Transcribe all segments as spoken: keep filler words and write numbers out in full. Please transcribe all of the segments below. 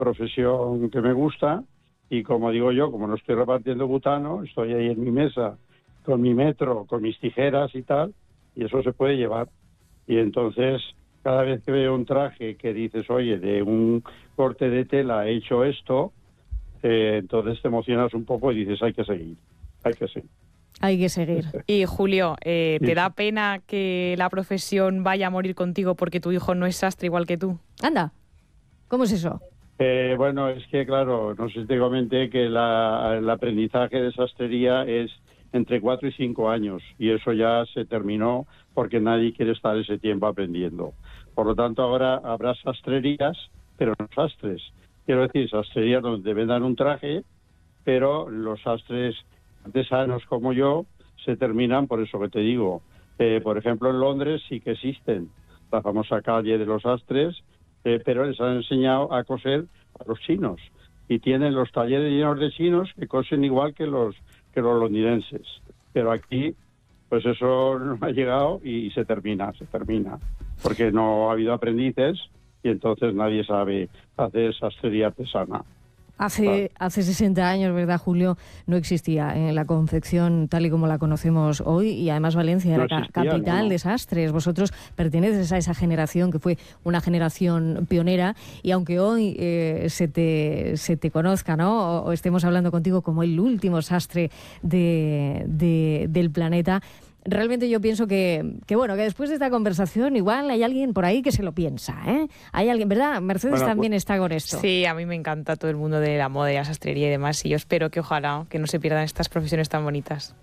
profesión que me gusta y como digo yo, como no estoy repartiendo butano, estoy ahí en mi mesa con mi metro, con mis tijeras y tal, y eso se puede llevar. Y entonces, cada vez que veo un traje que dices, oye, de un corte de tela he hecho esto, eh, entonces te emocionas un poco y dices, hay que seguir, hay que seguir. Hay que seguir. Y Julio, eh, ¿te Sí. da pena que la profesión vaya a morir contigo porque tu hijo no es sastre igual que tú? Anda, ¿cómo es eso? Eh, bueno, es que claro, no sé si te comenté que la, el aprendizaje de sastrería es entre cuatro y cinco años y eso ya se terminó porque nadie quiere estar ese tiempo aprendiendo. Por lo tanto, ahora habrá sastrerías, pero no sastres. Quiero decir, sastrerías donde vendan un traje, pero los sastres artesanos como yo se terminan, por eso que te digo. Eh, por ejemplo, en Londres sí que existen la famosa calle de los sastres, eh, pero les han enseñado a coser a los chinos y tienen los talleres llenos de chinos que cosen igual que los que los londinenses. Pero aquí, pues eso no ha llegado y se termina, se termina, porque no ha habido aprendices y entonces nadie sabe hacer sastrería artesana. Hace, hace sesenta años, ¿verdad, Julio? No existía eh, la confección tal y como la conocemos hoy y además Valencia era No ca- existía, capital no, no. de sastres. Vosotros perteneces a esa generación que fue una generación pionera y aunque hoy eh, se, te, se te conozca, ¿no? O, o estemos hablando contigo como el último sastre de, de, del planeta, realmente yo pienso que, que, bueno, que después de esta conversación igual hay alguien por ahí que se lo piensa, ¿eh? Hay alguien, ¿verdad? Mercedes Bueno, también pues, está con esto. Sí, a mí me encanta todo el mundo de la moda y la sastrería y demás, y yo espero que ojalá que no se pierdan estas profesiones tan bonitas.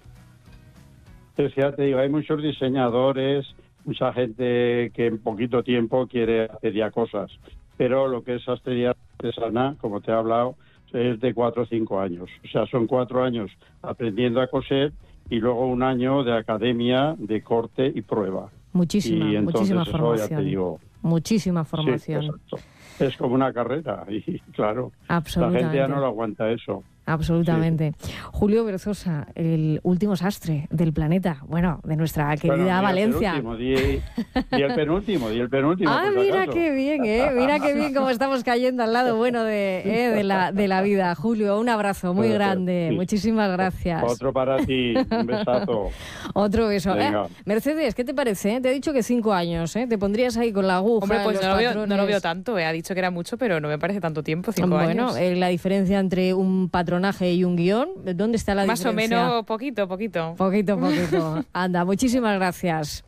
Pues ya te digo, hay muchos diseñadores, mucha gente que en poquito tiempo quiere hacer ya cosas, pero lo que es sastrería artesana, como te he hablado, es de cuatro o cinco años. O sea, son cuatro años aprendiendo a coser y luego un año de academia, de corte y prueba. Muchísima, y entonces muchísima eso formación. ya te digo. Muchísima Sí, formación. exacto. Es como una carrera y claro, la Absolutamente. gente ya no lo aguanta eso. Absolutamente. Sí. Julio Berzosa, el último sastre del planeta, bueno, de nuestra querida bueno, Valencia. El di, di el penúltimo, di el penúltimo. Ah, por si mira acaso. qué bien, ¿eh? Mira qué bien cómo estamos cayendo al lado bueno de, ¿eh? de, la, de la vida. Julio, un abrazo muy grande. Sí. Muchísimas gracias. Otro para ti, un besazo. Otro beso. Eh, Mercedes, ¿qué te parece? Te he dicho que cinco años, ¿eh? Te pondrías ahí con la aguja. Hombre, pues los no, lo veo, patrones. no lo veo tanto. Eh. Ha dicho que era mucho, pero no me parece tanto tiempo, cinco bueno, años. Bueno, eh, la diferencia entre un patronaje y un guión, ¿dónde está la Más diferencia? Más o menos, poquito, poquito. Poquito, poquito. Anda, muchísimas gracias.